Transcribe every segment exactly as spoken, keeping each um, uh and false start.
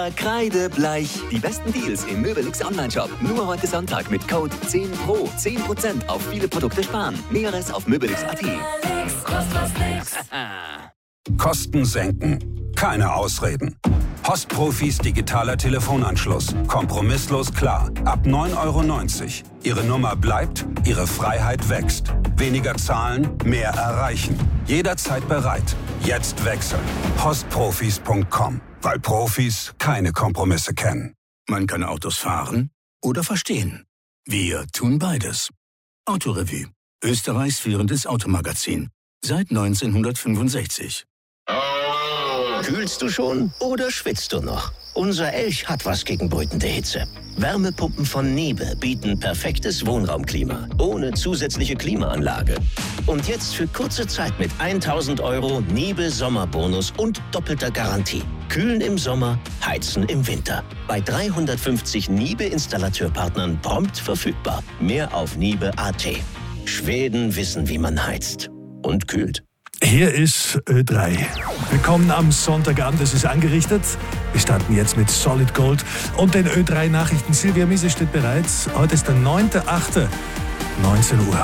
Kreidebleich. Die besten Deals im Möbelix Online-Shop. Nur heute Sonntag mit Code zehn Pro. zehn Prozent auf viele Produkte sparen. Näheres auf möbelix punkt at. Kosten senken. Keine Ausreden. Postprofis digitaler Telefonanschluss. Kompromisslos klar. Ab neun Euro neunzig. Ihre Nummer bleibt, Ihre Freiheit wächst. Weniger zahlen, mehr erreichen. Jederzeit bereit. Jetzt wechseln. postprofis punkt com. Weil Profis keine Kompromisse kennen. Man kann Autos fahren oder verstehen. Wir tun beides. Autorevue. Österreichs führendes Automagazin. Seit neunzehnhundertfünfundsechzig. Kühlst du schon oder schwitzt du noch? Unser Elch hat was gegen brütende Hitze. Wärmepumpen von Niebe bieten perfektes Wohnraumklima, ohne zusätzliche Klimaanlage. Und jetzt für kurze Zeit mit tausend Euro Niebe Sommerbonus und doppelter Garantie. Kühlen im Sommer, heizen im Winter. Bei dreihundertfünfzig Niebe-Installateurpartnern prompt verfügbar. Mehr auf niebe punkt at. Schweden wissen, wie man heizt und kühlt. Hier ist Ö drei. Willkommen am Sonntagabend, es ist angerichtet. Wir starten jetzt mit Solid Gold und den Ö drei Nachrichten. Silvia Miese steht bereits. Heute ist der neunter achter neunzehn Uhr.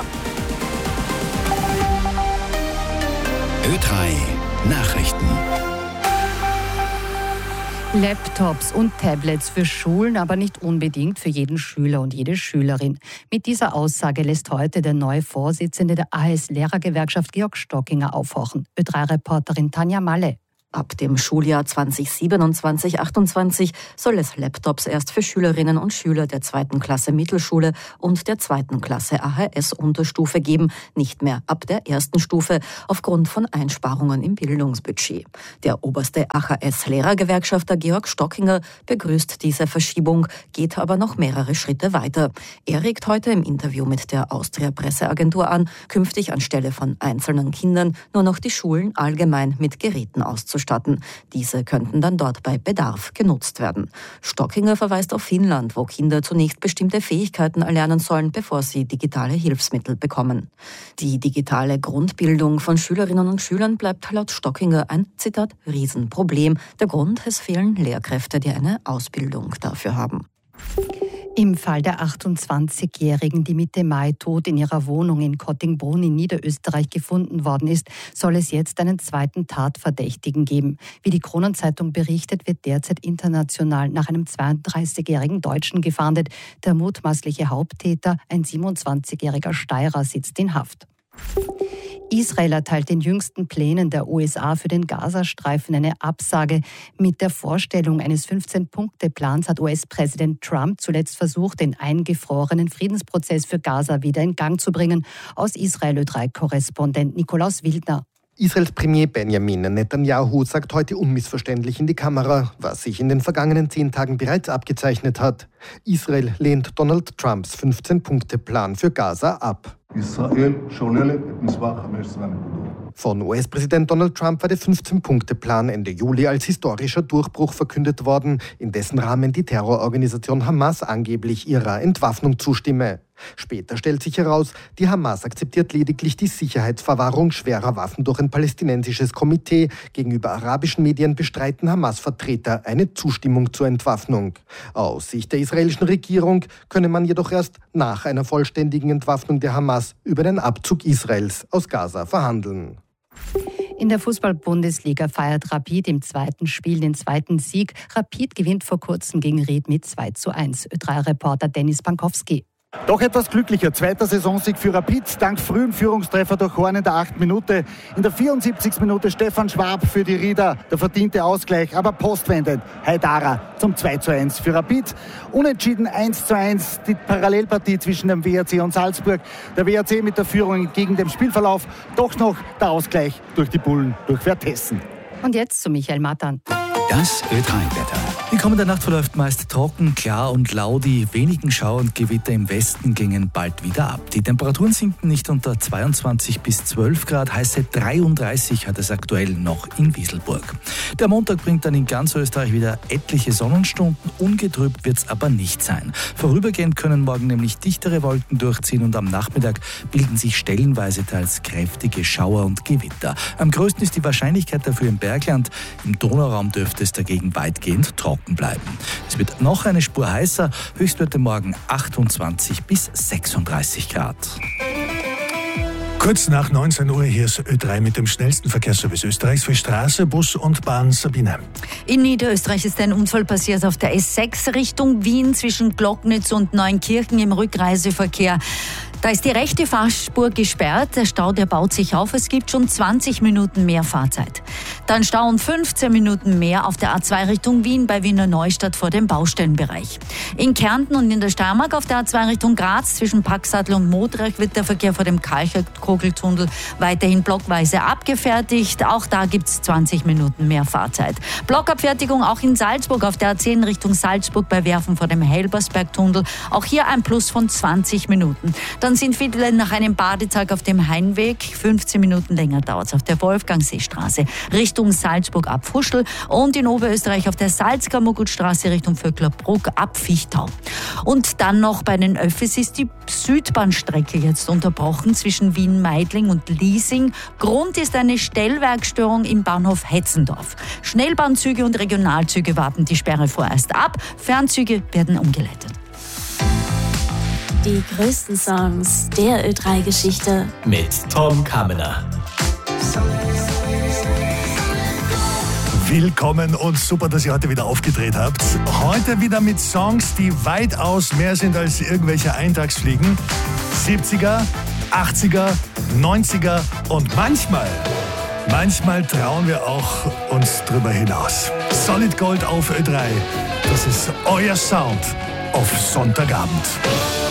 Ö drei Nachrichten. Laptops und Tablets für Schulen, aber nicht unbedingt für jeden Schüler und jede Schülerin. Mit dieser Aussage lässt heute der neue Vorsitzende der A H S-Lehrergewerkschaft Georg Stockinger aufhorchen. Ö drei Reporterin Tanja Malle. Ab dem Schuljahr zwanzig siebenundzwanzig achtundzwanzig soll es Laptops erst für Schülerinnen und Schüler der zweiten Klasse Mittelschule und der zweiten Klasse A H S-Unterstufe geben, nicht mehr ab der ersten Stufe aufgrund von Einsparungen im Bildungsbudget. Der oberste A H S-Lehrergewerkschafter Georg Stockinger begrüßt diese Verschiebung, geht aber noch mehrere Schritte weiter. Er regt heute im Interview mit der Austria-Presseagentur an, künftig anstelle von einzelnen Kindern nur noch die Schulen allgemein mit Geräten auszustatten. Diese könnten dann dort bei Bedarf genutzt werden. Stockinger verweist auf Finnland, wo Kinder zunächst bestimmte Fähigkeiten erlernen sollen, bevor sie digitale Hilfsmittel bekommen. Die digitale Grundbildung von Schülerinnen und Schülern bleibt laut Stockinger ein, Zitat, Riesenproblem. Der Grund, es fehlen Lehrkräfte, die eine Ausbildung dafür haben. Im Fall der achtundzwanzigjährigen, die Mitte Mai tot in ihrer Wohnung in Kottingbrunn in Niederösterreich gefunden worden ist, soll es jetzt einen zweiten Tatverdächtigen geben. Wie die Kronenzeitung berichtet, wird derzeit international nach einem zweiunddreißigjährigen Deutschen gefahndet. Der mutmaßliche Haupttäter, ein siebenundzwanzigjähriger Steirer, sitzt in Haft. Israel erteilt den jüngsten Plänen der U S A für den Gazastreifen eine Absage. Mit der Vorstellung eines fünfzehn-Punkte-Plans hat U S-Präsident Trump zuletzt versucht, den eingefrorenen Friedensprozess für Gaza wieder in Gang zu bringen. Aus Israel Ö drei Korrespondent Nikolaus Wildner. Israels Premier Benjamin Netanyahu sagt heute unmissverständlich in die Kamera, was sich in den vergangenen zehn Tagen bereits abgezeichnet hat. Israel lehnt Donald Trumps fünfzehn-Punkte-Plan für Gaza ab. ישראל שוללת את מספר חמש עשרה נקודות. Von U S-Präsident Donald Trump war der fünfzehn-Punkte-Plan Ende Juli als historischer Durchbruch verkündet worden, in dessen Rahmen die Terrororganisation Hamas angeblich ihrer Entwaffnung zustimme. Später stellt sich heraus, die Hamas akzeptiert lediglich die Sicherheitsverwahrung schwerer Waffen durch ein palästinensisches Komitee. Gegenüber arabischen Medien bestreiten Hamas-Vertreter eine Zustimmung zur Entwaffnung. Aus Sicht der israelischen Regierung könne man jedoch erst nach einer vollständigen Entwaffnung der Hamas über den Abzug Israels aus Gaza verhandeln. In der Fußball-Bundesliga feiert Rapid im zweiten Spiel den zweiten Sieg. Rapid gewinnt vor kurzem gegen Ried mit zwei zu eins. Ö drei Reporter Dennis Pankowski. Doch etwas glücklicher. Zweiter Saisonsieg für Rapid, dank frühen Führungstreffer durch Horn in der achten Minute. In der vierundsiebzigsten Minute Stefan Schwab für die Rieder. Der verdiente Ausgleich, aber postwendend. Haidara zum zwei zu eins für Rapid. Unentschieden eins zu eins die Parallelpartie zwischen dem W R C und Salzburg. Der W R C mit der Führung entgegen dem Spielverlauf. Doch noch der Ausgleich durch die Bullen, durch Vertessen. Und jetzt zu Michael Matan. Das Ö drei Wetter. Die kommende Nacht verläuft meist trocken, klar und lau. Die wenigen Schauer und Gewitter im Westen gingen bald wieder ab. Die Temperaturen sinken nicht unter zweiundzwanzig bis zwölf Grad. Heiße dreiunddreißig hat es aktuell noch in Wieselburg. Der Montag bringt dann in ganz Österreich wieder etliche Sonnenstunden. Ungetrübt wird es aber nicht sein. Vorübergehend können morgen nämlich dichtere Wolken durchziehen und am Nachmittag bilden sich stellenweise teils kräftige Schauer und Gewitter. Am größten ist die Wahrscheinlichkeit dafür im Bergland. Im Donauraum dürfte es dagegen weitgehend trocken trocken bleiben. Es wird noch eine Spur heißer, Höchstwerte morgen achtundzwanzig bis sechsunddreißig Grad. Kurz nach neunzehn Uhr, hier ist Ö drei mit dem schnellsten Verkehrsservice Österreichs für Straße, Bus und Bahn. Sabine. In Niederösterreich ist ein Unfall passiert auf der S sechs Richtung Wien zwischen Glocknitz und Neunkirchen im Rückreiseverkehr. Da ist die rechte Fahrspur gesperrt. Der Stau, der baut sich auf. Es gibt schon zwanzig Minuten mehr Fahrzeit. Dann Stau und fünfzehn Minuten mehr auf der A zwei Richtung Wien bei Wiener Neustadt vor dem Baustellenbereich. In Kärnten und in der Steiermark auf der A zwei Richtung Graz zwischen Paxatl und Modreich wird der Verkehr vor dem Kalcherkogeltunnel weiterhin blockweise abgefertigt. Auch da gibt es zwanzig Minuten mehr Fahrzeit. Blockabfertigung auch in Salzburg auf der A zehn Richtung Salzburg bei Werfen vor dem Helbersbergtunnel. Auch hier ein Plus von zwanzig Minuten. Dann sind viele nach einem Badetag auf dem Heimweg. fünfzehn Minuten länger dauert es auf der Wolfgangseestraße Richtung Salzburg ab Fuschl und in Oberösterreich auf der Salzkammergutstraße Richtung Vöcklerbruck ab Fichtau. Und dann noch bei den Öffis ist die Südbahnstrecke jetzt unterbrochen zwischen Wien-Meidling und Liesing. Grund ist eine Stellwerkstörung im Bahnhof Hetzendorf. Schnellbahnzüge und Regionalzüge warten die Sperre vorerst ab. Fernzüge werden umgeleitet. Die größten Songs der Ö drei Geschichte mit Tom Kammener. Willkommen und super, dass ihr heute wieder aufgedreht habt. Heute wieder mit Songs, die weitaus mehr sind als irgendwelche Eintagsfliegen. siebziger, achtziger, neunziger und manchmal, manchmal trauen wir auch uns drüber hinaus. Solid Gold auf Ö drei. Das ist euer Sound auf Sonntagabend.